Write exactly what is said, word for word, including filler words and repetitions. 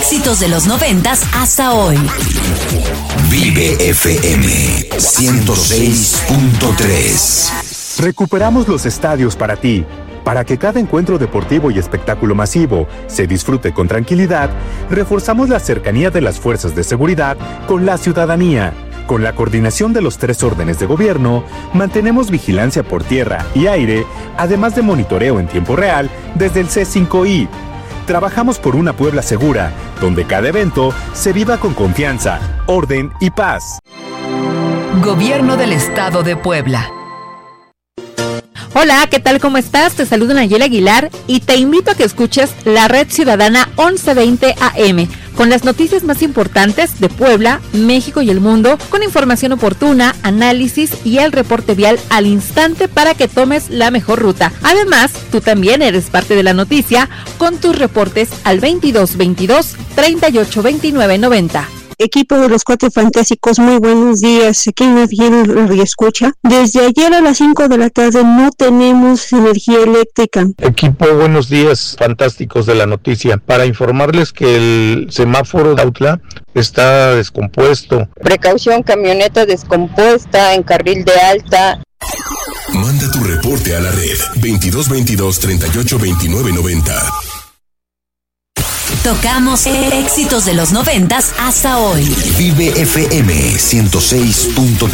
Éxitos de los noventas hasta hoy. Vive F M ciento seis punto tres. Recuperamos los estadios para ti. Para que cada encuentro deportivo y espectáculo masivo se disfrute con tranquilidad, reforzamos la cercanía de las fuerzas de seguridad con la ciudadanía. Con la coordinación de los tres órdenes de gobierno, mantenemos vigilancia por tierra y aire, además de monitoreo en tiempo real desde el C cinco I. Trabajamos por una Puebla segura, donde cada evento se viva con confianza, orden y paz. Gobierno del Estado de Puebla. Hola, ¿qué tal? ¿Cómo estás? Te saluda Nayeli Aguilar y te invito a que escuches la Red Ciudadana once veinte A M con las noticias más importantes de Puebla, México y el mundo, con información oportuna, análisis y el reporte vial al instante para que tomes la mejor ruta. Además, tú también eres parte de la noticia con tus reportes al veintidós veintidós treinta y ocho veintinueve noventa. Equipo de los Cuatro Fantásticos, muy buenos días. Aquí nos viene la escucha. Desde ayer a las cinco de la tarde no tenemos energía eléctrica. Equipo, buenos días, fantásticos de la noticia. Para informarles que el semáforo de Autla está descompuesto. Precaución, camioneta descompuesta en carril de alta. Manda tu reporte a la red veintidós veintidós treinta y ocho veintinueve noventa. Tocamos éxitos de los noventas hasta hoy. Vive F M ciento seis punto tres.